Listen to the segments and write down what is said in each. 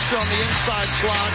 Mendoza on the inside slot.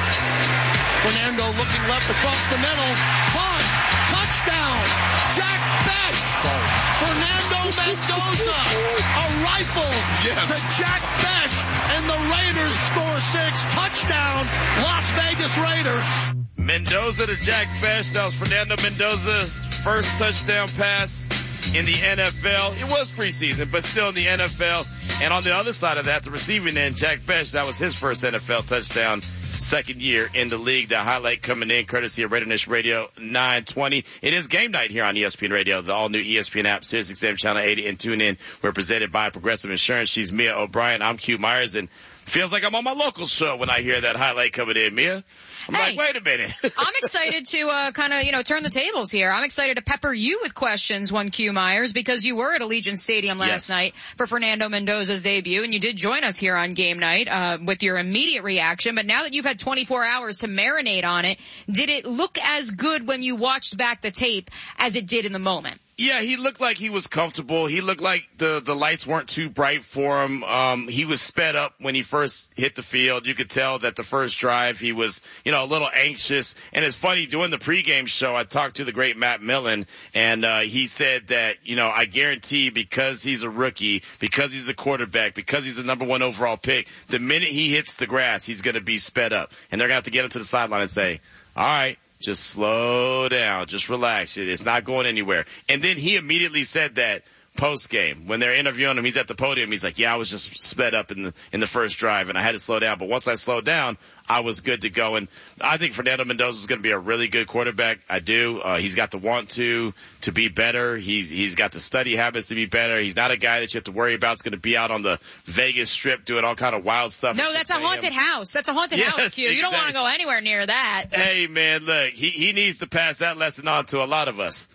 Fernando looking left across the middle. Punt. Touchdown. Jack Bech. Fernando Mendoza. A rifle to Jack Bech. And the Raiders score 6. Touchdown. Las Vegas Raiders. Mendoza to Jack Bech. That was Fernando Mendoza's first touchdown pass in the NFL. It was preseason, but still in the NFL. And on the other side of that, the receiving end, Jack Bech, that was his first NFL touchdown, second year in the league. The highlight coming in courtesy of Raider Nation Radio 920. It is game night here on ESPN Radio, the all-new ESPN app, SiriusXM Channel 80, and tune in. We're presented by Progressive Insurance. She's Mia O'Brien. I'm Q Myers, and feels like I'm on my local show when I hear that highlight coming in, Mia. I'm like, wait a minute. I'm excited to kind of, turn the tables here. I'm excited to pepper you with questions, one Q Myers, because you were at Allegiant Stadium last night for Fernando Mendoza's debut, and you did join us here on game night with your immediate reaction. But now that you've had 24 hours to marinate on it, did it look as good when you watched back the tape as it did in the moment? Yeah, he looked like he was comfortable. He looked like the lights weren't too bright for him. He was sped up when he first hit the field. You could tell that the first drive he was, a little anxious. And it's funny, doing the pregame show, I talked to the great Matt Millen, and he said that, I guarantee because he's a rookie, because he's a quarterback, because he's the number 1 overall pick, the minute he hits the grass, he's going to be sped up. And they're going to have to get him to the sideline and say, all right, just slow down. Just relax. It's not going anywhere. And then he immediately said that post game when they're interviewing him. He's at the podium. He's like, yeah, I was just sped up in the first drive and I had to slow down. But once I slowed down, I was good to go. And I think Fernando Mendoza is going to be a really good quarterback. I do. He's got the want to be better. He's got the study habits to be better. He's not a guy that you have to worry about. Is going to be out on the Vegas Strip doing all kind of wild stuff. No, that's a haunted house. That's a haunted house, Q. You don't want to go anywhere near that. Hey, man, look, he needs to pass that lesson on to a lot of us.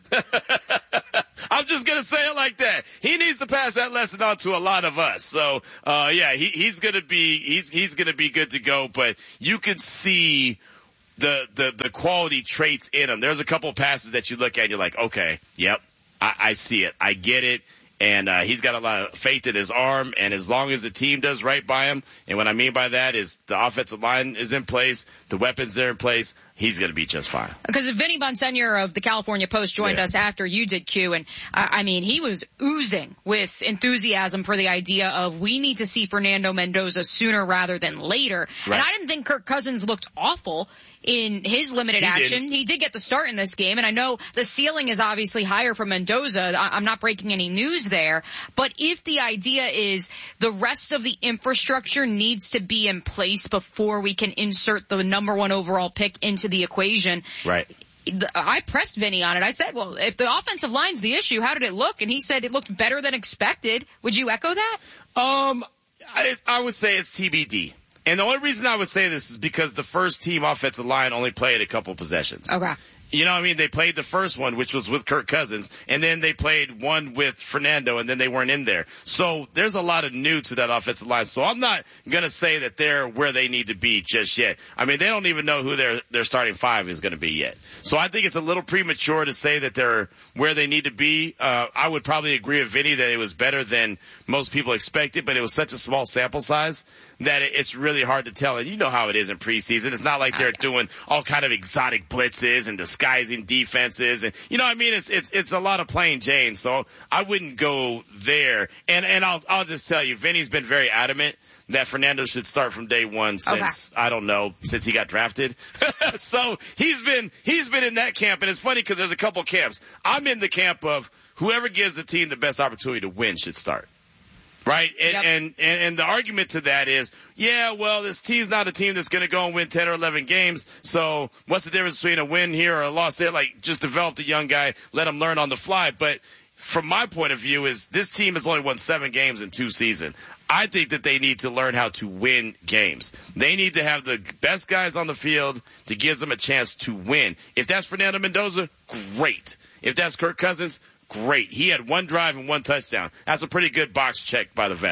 I'm just going to say it like that. He needs to pass that lesson on to a lot of us. So, he's going to be good to go, but you can see the quality traits in him. There's a couple of passes that you look at and you're like, okay, yep, I see it. I get it. And he's got a lot of faith in his arm, and as long as the team does right by him, and what I mean by that is the offensive line is in place, the weapons are in place, he's going to be just fine. Because Vinny Bonsignor of the California Post joined us after you did, Q, and he was oozing with enthusiasm for the idea of we need to see Fernando Mendoza sooner rather than later. Right. And I didn't think Kirk Cousins looked awful in his limited action. He did get the start in this game, and I know the ceiling is obviously higher for Mendoza. I'm not breaking any news there. But if the idea is the rest of the infrastructure needs to be in place before we can insert the number 1 overall pick into the equation. Right. I pressed Vinny on it. I said, well, if the offensive line's the issue, how did it look? And he said it looked better than expected. Would you echo that? I would say it's TBD. And the only reason I would say this is because the first team offensive line only played a couple possessions. Okay. You know what I mean? They played the first one, which was with Kirk Cousins, and then they played one with Fernando, and then they weren't in there. So there's a lot of new to that offensive line. So I'm not going to say that they're where they need to be just yet. I mean, they don't even know who their starting 5 is going to be yet. So I think it's a little premature to say that they're where they need to be. I would probably agree with Vinny that it was better than most people expected, but it was such a small sample size that it's really hard to tell. And you know how it is in preseason. It's not like they're doing all kind of exotic blitzes and disguising defenses. And you know what I mean? It's a lot of plain Jane. So I wouldn't go there. And I'll just tell you, Vinny's been very adamant that Fernando should start from day one since, I don't know, since he got drafted. So he's been in that camp. And it's funny because there's a couple camps. I'm in the camp of whoever gives the team the best opportunity to win should start. Right? And the argument to that is, yeah, well, this team's not a team that's going to go and win 10 or 11 games. So what's the difference between a win here or a loss there? Like, just develop the young guy, let him learn on the fly. But from my point of view is this team has only won 7 games in 2 seasons. I think that they need to learn how to win games. They need to have the best guys on the field to give them a chance to win. If that's Fernando Mendoza, great. If that's Kirk Cousins, great. He had 1 drive and 1 touchdown. That's a pretty good box check by the veteran.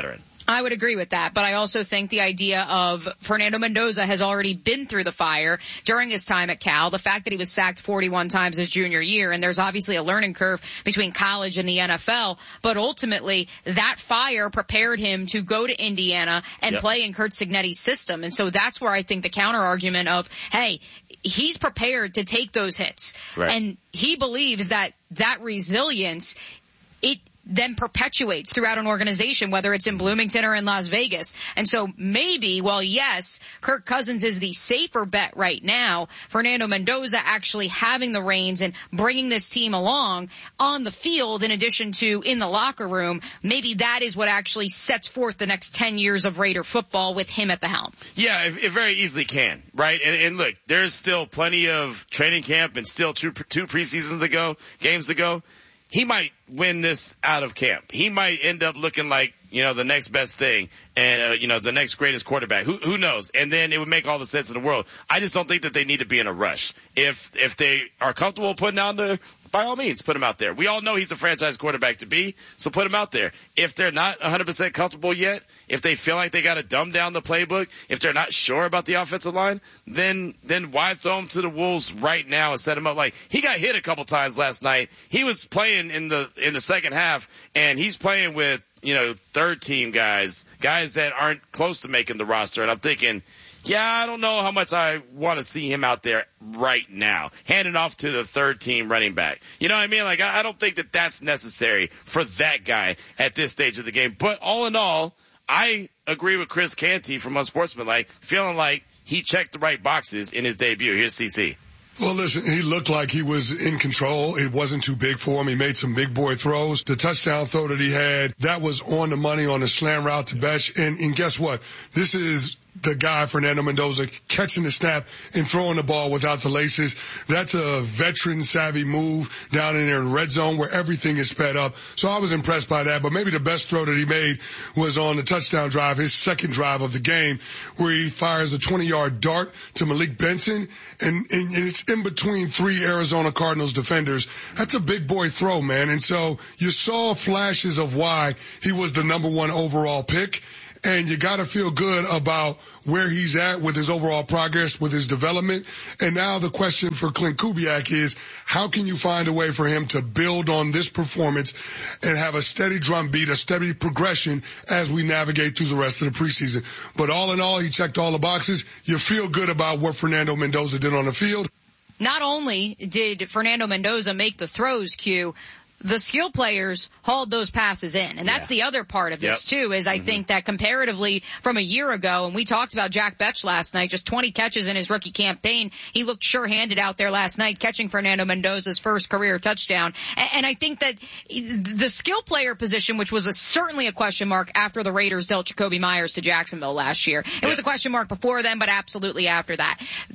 I would agree with that, but I also think the idea of Fernando Mendoza has already been through the fire during his time at Cal. The fact that he was sacked 41 times his junior year, and there's obviously a learning curve between college and the NFL, but ultimately that fire prepared him to go to Indiana and play in Curt Cignetti's system. And so that's where I think the counter argument of, hey, he's prepared to take those hits. Right. And he believes that resilience, it then perpetuates throughout an organization, whether it's in Bloomington or in Las Vegas. And so maybe, well, yes, Kirk Cousins is the safer bet right now. Fernando Mendoza actually having the reins and bringing this team along on the field in addition to in the locker room, maybe that is what actually sets forth the next 10 years of Raider football with him at the helm. Yeah, it very easily can, right? And look, there's still plenty of training camp and still two preseasons games to go. He might win this out of camp. He might end up looking like, the next best thing and, the next greatest quarterback. Who knows? And then it would make all the sense in the world. I just don't think that they need to be in a rush. If they are comfortable putting out there, by all means, put him out there. We all know he's a franchise quarterback to be, so put him out there. If they're not 100% comfortable yet, if they feel like they got to dumb down the playbook, if they're not sure about the offensive line, then why throw him to the wolves right now and set him up? Like, he got hit a couple times last night. He was playing in the second half, and he's playing with, third team guys that aren't close to making the roster. And I'm thinking, I don't know how much I want to see him out there right now, handing off to the third team running back. You know what I mean? Like, I don't think that that's necessary for that guy at this stage of the game. But all in all, I agree with Chris Canty from Unsportsmanlike, feeling like he checked the right boxes in his debut. Here's CC. Well, listen, he looked like he was in control. It wasn't too big for him. He made some big boy throws. The touchdown throw that he had, that was on the money on the slant route to Besh. And guess what? This is the guy, Fernando Mendoza, catching the snap and throwing the ball without the laces. That's a veteran-savvy move down in there in red zone where everything is sped up. So I was impressed by that. But maybe the best throw that he made was on the touchdown drive, his second drive of the game, where he fires a 20-yard dart to Malik Benson, and it's in between three Arizona Cardinals defenders. That's a big boy throw, man. And so you saw flashes of why he was the number one overall pick. And you got to feel good about where he's at with his overall progress, with his development. And now the question for Clint Kubiak is, how can you find a way for him to build on this performance and have a steady drumbeat, a steady progression as we navigate through the rest of the preseason? But all in all, he checked all the boxes. You feel good about what Fernando Mendoza did on the field. Not only did Fernando Mendoza make the throws, Q, the skill players hauled those passes in. And that's the other part of this, too, is I think that comparatively from a year ago, and we talked about Jack Betch last night, just 20 catches in his rookie campaign. He looked sure-handed out there last night, catching Fernando Mendoza's first career touchdown. And I think that the skill player position, which was certainly a question mark after the Raiders dealt Jacoby Myers to Jacksonville last year. It was a question mark before then, but absolutely after that.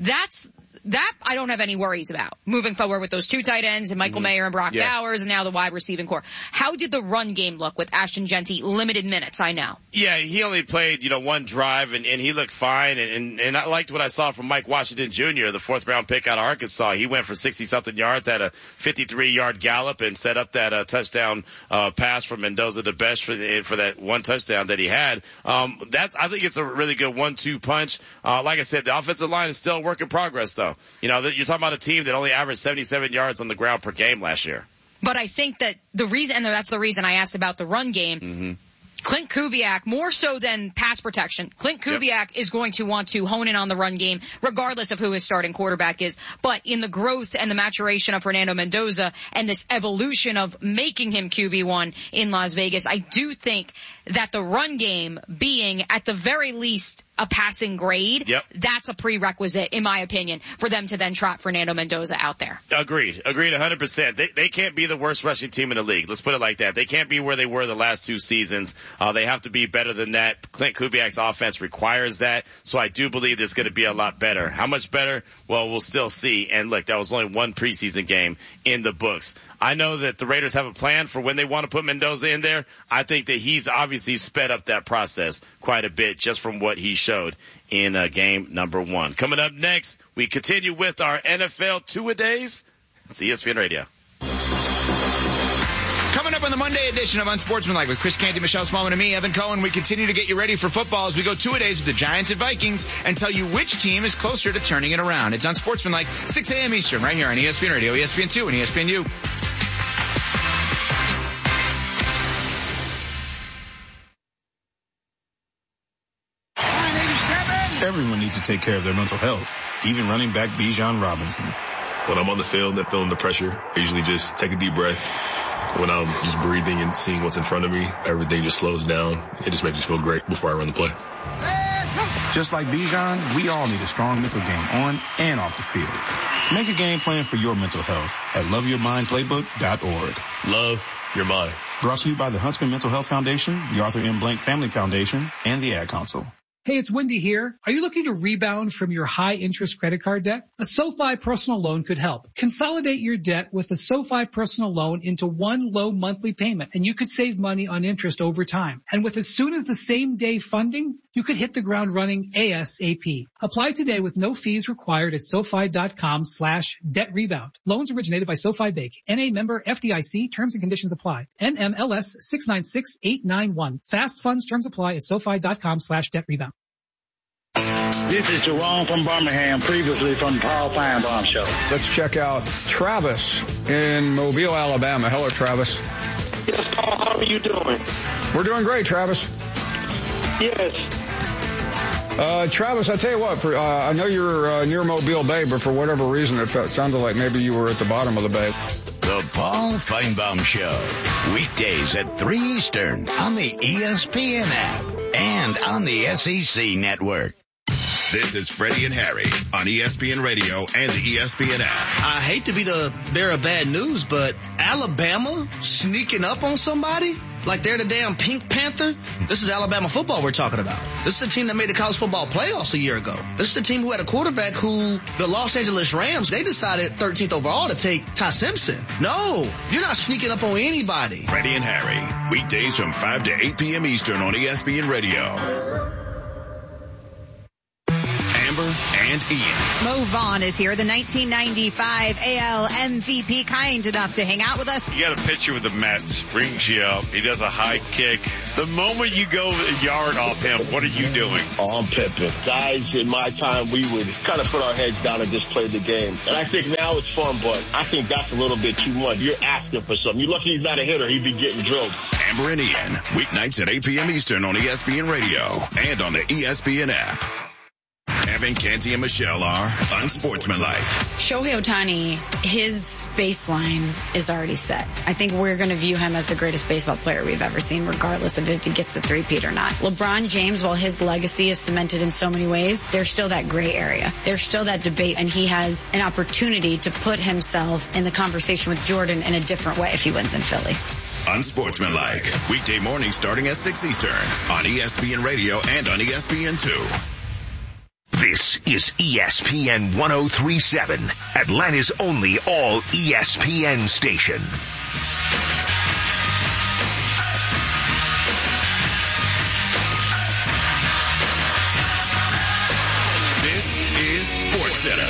That I don't have any worries about moving forward with those two tight ends and Michael Mayer and Brock Bowers and now the wide receiving core. How did the run game look with Ashton Jeanty? Limited minutes, I know. Yeah, he only played, one drive and he looked fine. And I liked what I saw from Mike Washington Jr., the 4th round pick out of Arkansas. He went for 60-something yards, had a 53-yard gallop and set up that touchdown pass from Mendoza to Besh for that one touchdown that he had. I think it's a really good 1-2 punch. Like I said, the offensive line is still a work in progress, though. You're talking about a team that only averaged 77 yards on the ground per game last year. But I think that that's the reason I asked about the run game. Clint Kubiak, more so than pass protection, Clint Kubiak is going to want to hone in on the run game regardless of who his starting quarterback is. But in the growth and the maturation of Fernando Mendoza and this evolution of making him QB1 in Las Vegas, I do think that the run game being at the very least a passing grade, that's a prerequisite, in my opinion, for them to then trot Fernando Mendoza out there. Agreed 100%. They can't be the worst rushing team in the league. Let's put it like that. They can't be where they were the last two seasons. They have to be better than that. Clint Kubiak's offense requires that, so I do believe it's going to be a lot better. How much better? Well, we'll still see. And look, that was only one preseason game in the books. I know that the Raiders have a plan for when they want to put Mendoza in there. I think that he's obviously sped up that process quite a bit just from what he showed in game number 1. Coming up next, we continue with our NFL two-a-days. It's ESPN Radio. Coming up on the Monday edition of Unsportsmanlike with Chris Canty, Michelle Smallman, and me, Evan Cohen, we continue to get you ready for football as we go 2-a-days with the Giants and Vikings and tell you which team is closer to turning it around. It's Unsportsmanlike, 6 a.m. Eastern, right here on ESPN Radio, ESPN2, and ESPNU. Everyone needs to take care of their mental health, even running back Bijan Robinson. When I'm on the field and feeling the pressure, I usually just take a deep breath. When I'm just breathing and seeing what's in front of me, everything just slows down. It just makes me feel great before I run the play. Just like Bijan, we all need a strong mental game on and off the field. Make a game plan for your mental health at loveyourmindplaybook.org. Love your mind. Brought to you by the Huntsman Mental Health Foundation, the Arthur M. Blank Family Foundation, and the Ad Council. Hey, it's Wendy here. Are you looking to rebound from your high-interest credit card debt? A SoFi personal loan could help. Consolidate your debt with a SoFi personal loan into one low monthly payment, and you could save money on interest over time. And with as soon as the same day funding, you could hit the ground running ASAP. Apply today with no fees required at SoFi.com/debt rebound. Loans originated by SoFi Bank. NA member FDIC. Terms and conditions apply. NMLS 696891. Fast funds terms apply at SoFi.com/debt rebound. This is Jerome from Birmingham, previously from the Paul Feinbaum Show. Let's check out Travis in Mobile, Alabama. Hello, Travis. Yes, Paul, how are you doing? We're doing great, Travis. Yes. Travis, I tell you what, I know you're near Mobile Bay, but for whatever reason, it sounded like maybe you were at the bottom of the bay. The Paul Feinbaum Show, weekdays at 3 Eastern on the ESPN app and on the SEC network. This is Freddie and Harry on ESPN Radio and the ESPN app. I hate to be the bearer of bad news, but Alabama sneaking up on somebody like they're the damn Pink Panther? This is Alabama football we're talking about. This is a team that made the college football playoffs a year ago. This is a team who had a quarterback who the Los Angeles Rams, they decided 13th overall to take Ty Simpson. No, you're not sneaking up on anybody. Freddie and Harry, weekdays from 5 to 8 p.m. Eastern on ESPN Radio. Amber and Ian. Mo Vaughn is here, the 1995 AL MVP, kind enough to hang out with us. You got a picture with the Mets, brings you up. He does a high kick. The moment you go a yard off him, what are you doing? Oh, I'm Pippen. Guys, in my time, we would kind of put our heads down and just play the game. And I think now it's fun, but I think that's a little bit too much. You're asking for something. You're lucky he's not a hitter. He'd be getting drilled. Amber and Ian, weeknights at 8 p.m. Eastern on ESPN Radio and on the ESPN app. Evan, Canty, and Michelle are unsportsmanlike. Shohei Ohtani, his baseline is already set. I think we're going to view him as the greatest baseball player we've ever seen, regardless of if he gets the three-peat or not. LeBron James, while his legacy is cemented in so many ways, there's still that gray area. There's still that debate, and he has an opportunity to put himself in the conversation with Jordan in a different way if he wins in Philly. Unsportsmanlike, weekday morning starting at 6 Eastern on ESPN Radio and on ESPN2. This is ESPN 103.7, Atlanta's only all ESPN station. This is SportsCenter.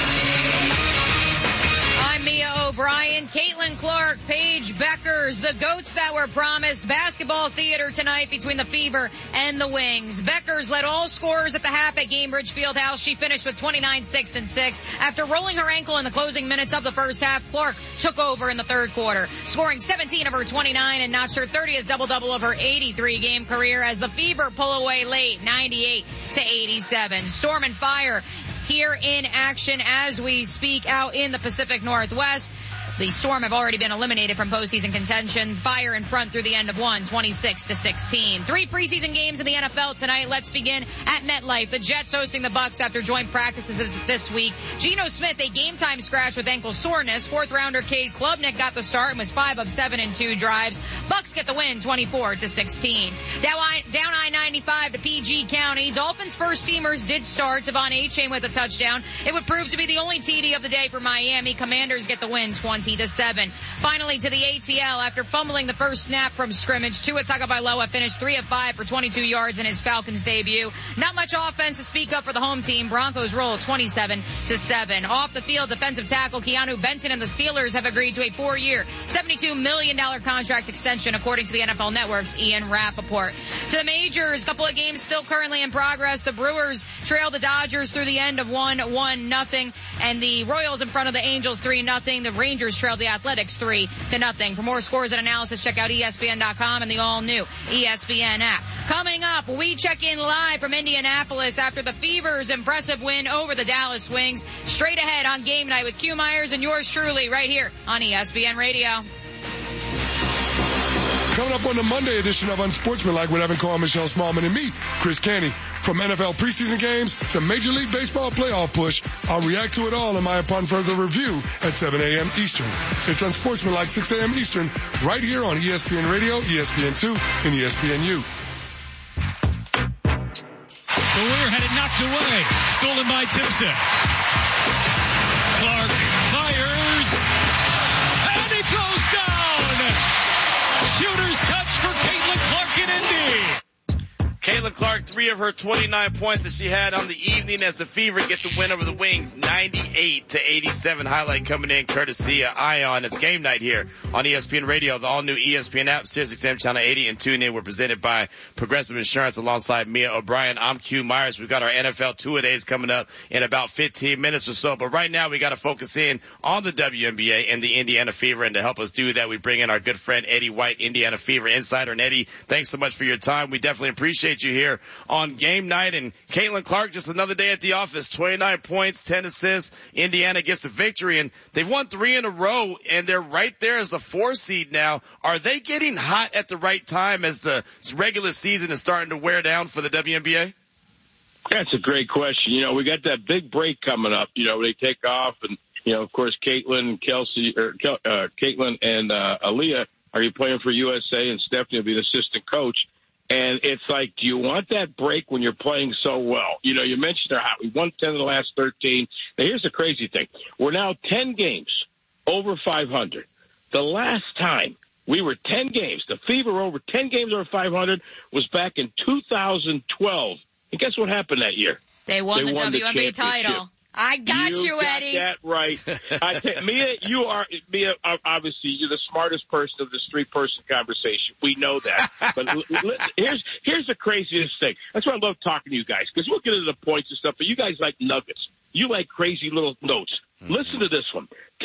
I'm Mia O'Brien, Caitlin Clark, Paige Beckers, the GOATs that were promised. Basketball theater tonight between the Fever and the Wings. Beckers led all scorers at the half at Gainbridge Fieldhouse. She finished with 29-6-6. After rolling her ankle in the closing minutes of the first half, Clark took over in the third quarter, scoring 17 of her 29 and notched her 30th double-double of her 83-game career as the Fever pull away late, 98-87. Storm and Fire here in action as we speak out in the Pacific Northwest. The Storm have already been eliminated from postseason contention. Fire in front through the end of one, 26-16. 3 preseason games in the NFL tonight. Let's begin at MetLife. The Jets hosting the Bucs after joint practices this week. Geno Smith, a game-time scratch with ankle soreness. 4th-rounder Cade Klubnik got the start and was 5 of 7 in 2 drives. Bucs get the win, 24-16. Down I-95 to PG County. Dolphins first-teamers did start. Devon Achane with a touchdown. It would prove to be the only TD of the day for Miami. Commanders get the win, 20-17. 20-7. Finally to the ATL after fumbling the first snap from scrimmage. Tua Tagovailoa finished 3 of 5 for 22 yards in his Falcons debut. Not much offense to speak of for the home team. Broncos roll 27-7. Off the field, defensive tackle Keanu Benton and the Steelers have agreed to a 4-year, $72 million contract extension, according to the NFL Network's Ian Rappaport. To the majors, a couple of games still currently in progress. The Brewers trail the Dodgers through the end of 1-0, and the Royals in front of the Angels 3-0. The Rangers trail the Athletics 3-0. For more scores and analysis, check out ESPN.com and the all-new ESPN app. Coming up, we check in live from Indianapolis after the Fever's impressive win over the Dallas Wings. Straight ahead on Game Night with Q Myers and yours truly right here on ESPN Radio. Coming up on the Monday edition of Unsportsmanlike with Evan Cohen, Michelle Smallman, and me, Chris Canty. From NFL preseason games to Major League Baseball playoff push, I'll react to it all in my upon further review at 7 a.m. Eastern. It's Unsportsmanlike 6 a.m. Eastern right here on ESPN Radio, ESPN2, and ESPNU. The Weir had it knocked away. Stolen by Timpson. Clark fires. And it goes down. Shooter's touch for Caitlin Clark in Indy. Caitlin Clark, 3 of her 29 points that she had on the evening as the Fever get the win over the Wings, 98-87. Highlight coming in courtesy of Ion. It's Game Night here on ESPN Radio, the all-new ESPN app, SiriusXM Channel 80, and tune in. We're presented by Progressive Insurance alongside Mia O'Brien. I'm Q Myers. We've got our NFL two-a-days coming up in about 15 minutes or so. But right now we got to focus in on the WNBA and the Indiana Fever. And to help us do that, we bring in our good friend Eddie White, Indiana Fever insider. And Eddie, thanks so much for your time. We definitely appreciate you here on Game Night. And Caitlin Clark, just another day at the office, 29 points, 10 assists. Indiana gets the victory, and they've won 3 in a row, and they're right there as the 4 seed now. Are they getting hot at the right time as the regular season is starting to wear down for the WNBA? That's a great question. You know, we got that big break coming up. You know, they take off, and, you know, of course, Caitlin and Aaliyah are playing for USA, and Stephanie will be the assistant coach. And it's like, do you want that break when you're playing so well? You know, you mentioned they're hot. We won 10 of the last 13. Now, here's the crazy thing. We're now 10 games over 500. The last time we were 10 games, the Fever were over 10 games over 500 was back in 2012. And guess what happened that year? They won the WNBA title. I got you, Eddie. You got that right. Mia, obviously, you're the smartest person of this 3-person conversation. We know that. But here's the craziest thing. That's why I love talking to you guys, because we'll get into the points and stuff, but you guys like nuggets. You like crazy little notes. Listen to this one.